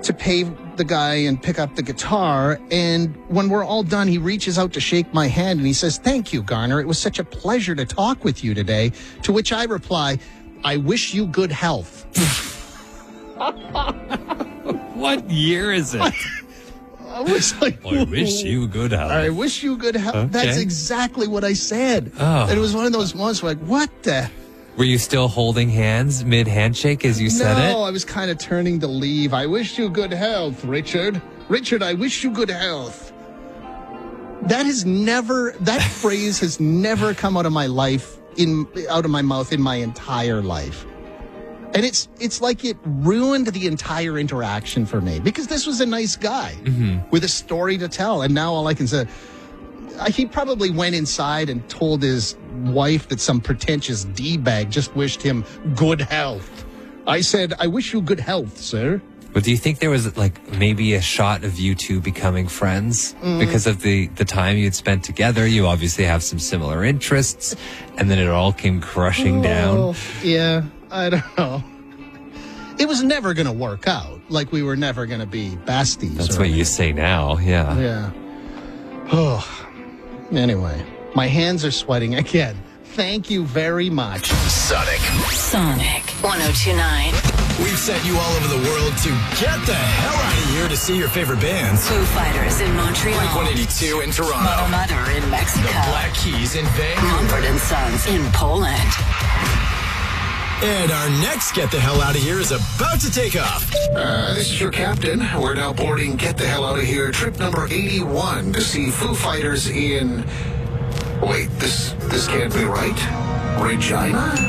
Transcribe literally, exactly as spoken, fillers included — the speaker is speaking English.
to pay the guy and pick up the guitar. And when we're all done, he reaches out to shake my hand and he says, "Thank you, Garner. It was such a pleasure to talk with you today." To which I reply, "I wish you good health." What year is it? I was like, I wish you good health. I wish you good health. Okay. That's exactly what I said. Oh. And it was one of those moments where like, what the? Were you still holding hands mid-handshake as you said it? No, I was kind of turning to leave. "I wish you good health, Richard. Richard, I wish you good health." That has never, that phrase has never come out of my life, in out of my mouth in my entire life. And it's it's like it ruined the entire interaction for me, because this was a nice guy Mm-hmm. with a story to tell. And now all I can say, he probably went inside and told his wife that some pretentious D-bag just wished him good health. I said, "I wish you good health, sir." But do you think there was like maybe a shot of you two becoming friends Mm. because of the, the time you'd spent together? You obviously have some similar interests, and then it all came crushing down. Oh, yeah, I don't know. It was never going to work out. Like, we were never going to be besties. That's or what you anything. say now, yeah. Yeah. Oh. Anyway, my hands are sweating again. Thank you very much. Sonic. Sonic one oh two point nine. We've sent you all over the world to get the hell out of here to see your favorite bands. Foo Fighters in Montreal. Blink one eighty-two in Toronto. Mother Mother in Mexico. The Black Keys in Vancouver. Mumford and Sons in Poland. And our next Get the Hell Out of Here is about to take off. Uh, this is your captain. We're now boarding Get the Hell Out of Here, trip number eighty-one, to see Foo Fighters in... Wait, this this can't be right. Regina?